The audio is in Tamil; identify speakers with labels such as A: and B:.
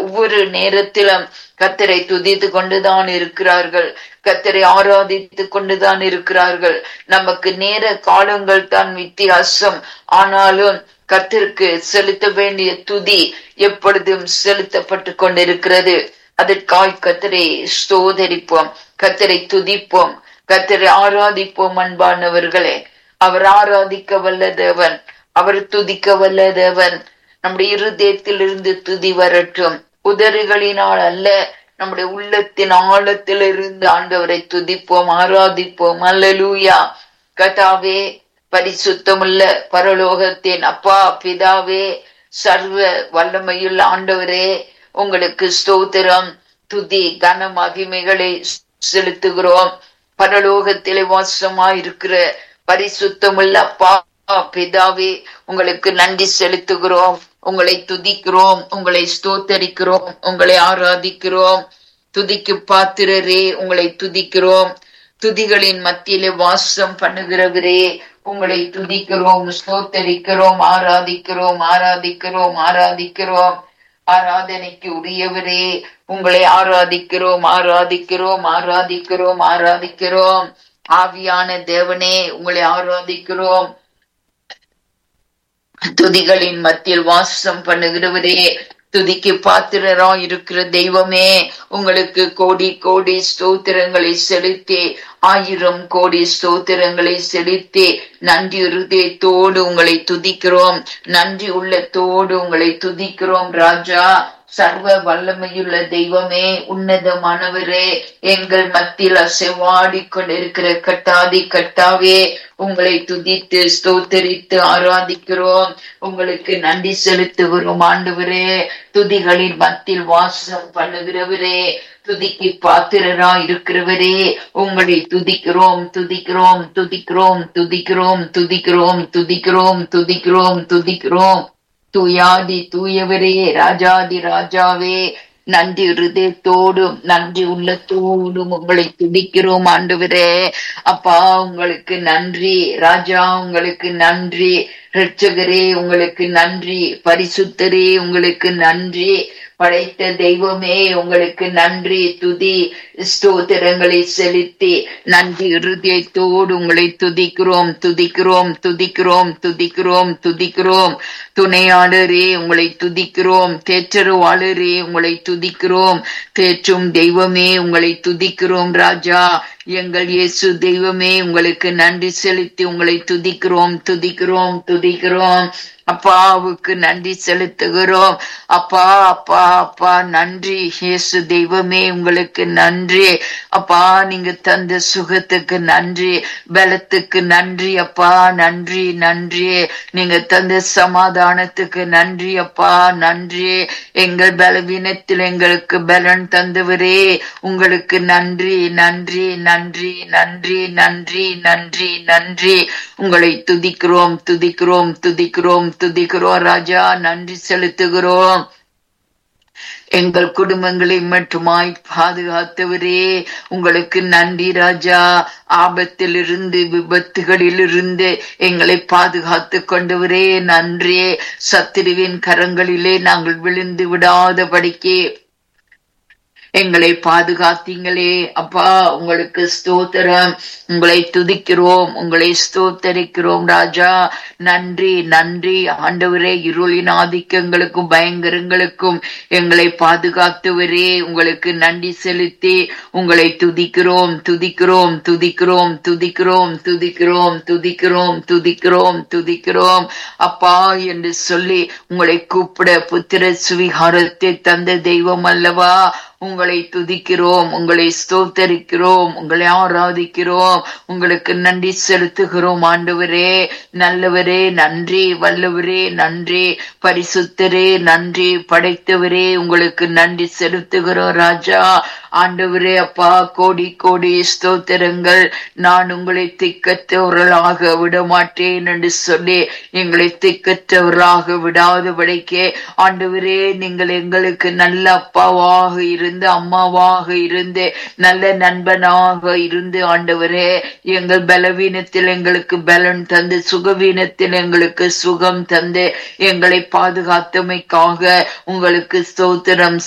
A: ஒவ்வொரு நேரத்திலும் கர்த்தரை துதித்து கொண்டுதான் இருக்கிறார்கள், கர்த்தரை ஆராதித்து கொண்டுதான் இருக்கிறார்கள். நமக்கு நேர காலங்கள் தான் வித்தியாசம். ஆனாலும் கர்த்தருக்கு செலுத்த வேண்டிய துதி எப்பொழுதும் செலுத்தப்பட்டு கொண்டிருக்கிறது. அதற்காய் கர்த்தரை ஸ்தோத்தரிப்போம், கர்த்தரை துதிப்போம், கர்த்தரை ஆராதிப்போம். அன்பானவர்களே, அவர் ஆராதிக்க வல்ல தேவன், அவர் துதிக்க வல்ல தேவன். நம்முடைய இருதயத்திலிருந்து துதி வரட்டும், உதறுகளினால் அல்ல, நம்முடைய உள்ளத்தின் ஆழத்திலிருந்து ஆண்டவரை துதிப்போம், ஆராதிப்போம். அல்லேலூயா. கர்த்தாவே, பரிசுத்தமுள்ள பரலோகத்தின் அப்பா பிதாவே, சர்வ வல்லமையுள்ள ஆண்டவரே, உங்களுக்கு ஸ்தோத்திரம், துதி, கன மகிமைகளை செலுத்துகிறோம். பரலோகத்திலே வாசமாயிருக்கிற பரிசுத்தமுள்ள அப்பா பிதாவே, உங்களுக்கு நன்றி செலுத்துகிறோம், உங்களை துதிக்கிறோம், உங்களை ஸ்தோத்தரிக்கிறோம், உங்களை ஆராதிக்கிறோம். துதிக்கு பாத்திரரே, உங்களை துதிக்கிறோம். துதிகளின் மத்தியிலே வாசம் பண்ணுகிறவரே, உங்களை துதிக்கிறோம், ஸ்தோத்தரிக்கிறோம், ஆராதிக்கிறோம், ஆராதிக்கிறோம், ஆராதிக்கிறோம். ஆராதனைக்கு உரியவரே, உங்களை ஆராதிக்கிறோம், ஆராதிக்கிறோம், ஆராதிக்கிறோம், ஆராதிக்கிறோம். ஆவியான தேவனே, உங்களை ஆராதிக்கிறோம். துதிகளின் மத்தியில் வாசம் பண்ணுகிறவரே, துதிக்கு பாத்திரராய் இருக்கிற தெய்வமே, உங்களுக்கு கோடி கோடி ஸ்தோத்திரங்களை செலுத்தி, 1000 கோடி ஸ்தோத்திரங்களை செலுத்தி, நன்றி இருதயத்தோடு உங்களை துதிக்கிறோம், நன்றி உள்ளத்தோடு உங்களை துதிக்கிறோம். ராஜா, சர்வ வல்லமையுள்ள தெய்வமே, உன்னதமானவரே, எங்கள் மத்தியில் அசைவாடி கொண்டிருக்கிற கர்த்தாதி கர்த்தாவே, உங்களை துதித்து ஸ்தோத்தரித்து ஆராதிக்கிறோம், உங்களுக்கு நன்றி செலுத்துகிறோம். ஆண்டவரே, துதிகளின் மத்தியில் வாசம் பண்ணுகிறவரே, துதிக்கு பாத்திரரா இருக்கிறவரே, உங்களை துதிக்கிறோம், துதிக்கிறோம், துதிக்கிறோம், துதிக்கிறோம், துதிக்கிறோம், துதிக்கிறோம், துதிக்கிறோம், துதிக்கிறோம். தூயாதி தூயவரே, ராஜாதி ராஜாவே, நன்றி இருதயத்தோடும் நன்றி உள்ளத்தோடும் உங்களை துதிக்கிறோம். ஆண்டவரே, அப்பா, உங்களுக்கு நன்றி. ராஜா, உங்களுக்கு நன்றி. இரட்சகரே, உங்களுக்கு நன்றி. பரிசுத்தரே, உங்களுக்கு நன்றி. படைத்த தெய்வமே, உங்களுக்கு நன்றி. துதி ஸ்தோத்திரங்களை செலுத்தி நன்றி இருதயத்தோடு உங்களை துதிக்கிறோம், துதிக்கிறோம், துதிக்கிறோம், துதிக்கிறோம், துதிக்கிறோம். துணையாளரே, உங்களை துதிக்கிறோம். தேற்றருவாளரே, உங்களை துதிக்கிறோம். தேற்றும் தெய்வமே, உங்களை துதிக்கிறோம். ராஜா, எங்கள் இயேசு தெய்வமே, உங்களுக்கு நன்றி செலுத்தி உங்களை துதிக்கிறோம், துதிக்கிறோம், துதிக்கிறோம். அப்பாவுக்கு நன்றி செலுத்துகிறோம். அப்பா, அப்பா, அப்பா, நன்றி. இயேசு தெய்வமே, உங்களுக்கு நன்றி. அப்பா, நீங்க தந்த சுகத்துக்கு நன்றி, பலத்துக்கு நன்றி. அப்பா, நன்றி, நன்றி. நீங்க தந்த சமாதானத்துக்கு நன்றி. அப்பா, நன்றி. எங்கள் பலவீனத்தில் எங்களுக்கு பலன் தந்தவரே, உங்களுக்கு நன்றி, நன்றி, நன்றி, நன்றி, நன்றி, நன்றி, நன்றி. உங்களை துதிக்கிறோம், துதிக்கிறோம், துதிக்கிறோம், துதிக்கிறோம். ராஜா, நன்றி செலுத்துகிறோம். எங்கள் குடும்பங்களை மட்டுமாய் பாதுகாத்தவரே, உங்களுக்கு நன்றி. ராஜா, ஆபத்திலிருந்து விபத்துகளிலிருந்து எங்களை பாதுகாத்து கொண்டவரே, நன்றி. சத்துருவின் கரங்களிலே நாங்கள் விழுந்து விடாதபடிக்கு எங்களை பாதுகாத்தீங்களே. அப்பா, உங்களுக்கு ஸ்தோத்திரம். உங்களை துதிக்கிறோம், உங்களை ஸ்தோத்தரிக்கிறோம். ராஜா, நன்றி, நன்றி. ஆண்டவரே, இருளின் ஆதிக்கங்களுக்கும் பயங்கரங்களுக்கும் எங்களை பாதுகாத்தவரே, உங்களுக்கு நன்றி செலுத்தி உங்களை துதிக்கிறோம், துதிக்கிறோம், துதிக்கிறோம், துதிக்கிறோம், துதிக்கிறோம், துதிக்கிறோம், துதிக்கிறோம், துதிக்கிறோம். அப்பா என்று சொல்லி உங்களை கூப்பிட புத்திர சுவிகாரத்தை தந்த தெய்வம் அல்லவா, உங்களை துதிக்கிறோம், உங்களை ஸ்தோத்தரிக்கிறோம், உங்களை ஆராதிக்கிறோம், உங்களுக்கு நன்றி செலுத்துகிறோம். ஆண்டவரே, நல்லவரே நன்றி, வல்லவரே நன்றி, பரிசுத்தரே நன்றி, படைத்தவரே உங்களுக்கு நன்றி செலுத்துகிறோம். ராஜா, ஆண்டவரே, அப்பா, கோடி கோடி ஸ்தோத்திரங்கள். நான் உங்களை திக்கற்றவர்களாக விட மாட்டேன் என்று சொல்லி எங்களை திக்கற்றவர்களாக விடாதபடிக்கு ஆண்டவரே, நீங்கள் எங்களுக்கு நல்ல அப்பாவாக இருந்து, அம்மாவாக இருந்து, நல்ல நண்பனாக இருந்து, ஆண்டவரே, எங்கள் பலவீனத்தில் எங்களுக்கு பலன் தந்து, சுகவீனத்தில் எங்களுக்கு சுகம் தந்து, எங்களை பாதுகாத்தமைக்காக உங்களுக்கு ஸ்தோத்திரம்